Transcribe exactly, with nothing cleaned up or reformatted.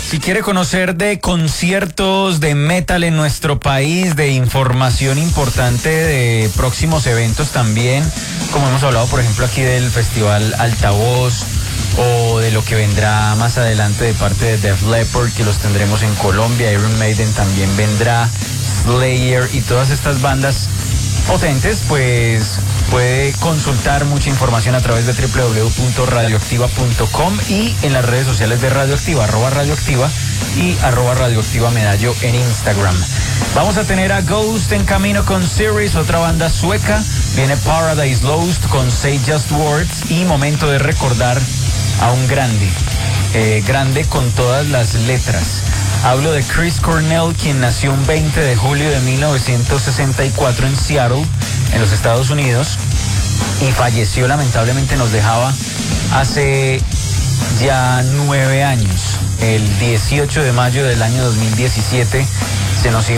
Si quiere conocer de conciertos de metal en nuestro país, de información importante de próximos eventos también, como hemos hablado por ejemplo aquí del Festival Altavoz o de lo que vendrá más adelante de parte de Def Leppard, que los tendremos en Colombia, Iron Maiden también vendrá, Slayer y todas estas bandas potentes, pues puede consultar mucha información a través de doble u doble u doble u punto radioactiva punto com y en las redes sociales de Radioactiva, arroba Radioactiva y arroba Radioactiva Medallo en Instagram. Vamos a tener a Ghost en camino con Series, otra banda sueca. Viene Paradise Lost con Say Just Words y momento de recordar a un grande, eh, grande con todas las letras. Hablo de Chris Cornell, quien nació un veinte de julio de mil novecientos sesenta y cuatro en Seattle, en los Estados Unidos, y falleció, lamentablemente nos dejaba hace ya nueve años. El dieciocho de mayo del año dos mil diecisiete se nos iba